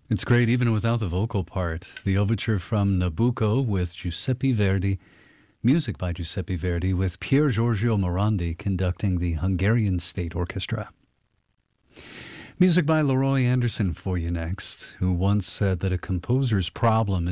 It's great even without the vocal part. The overture from Nabucco with Giuseppe Verdi, music by Giuseppe Verdi with Pier Giorgio Morandi conducting the Hungarian State Orchestra. Music by Leroy Anderson for you next, who once said that a composer's problem